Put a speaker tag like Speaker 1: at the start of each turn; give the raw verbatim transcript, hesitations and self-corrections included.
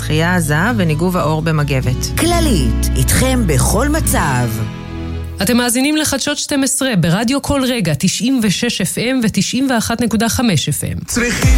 Speaker 1: שחייה עזה וניגוב האור במגבת.
Speaker 2: כללית, איתכם בכל מצב.
Speaker 3: אתם מאזינים לחדשות שתים עשרה ברדיו כל רגע, תשעים ושש אף אם ו-תשעים ואחת נקודה חמש אף אם. צריכים